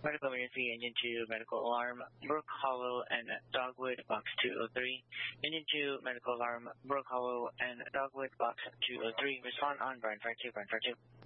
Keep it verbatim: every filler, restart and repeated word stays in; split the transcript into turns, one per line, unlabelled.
Medical emergency, engine two, medical alarm, Brook Hollow and Dogwood, box two oh three. Engine two, medical alarm, Brook Hollow and Dogwood, box two oh three. Respond on Bryan Fire two, Bryan Fire two.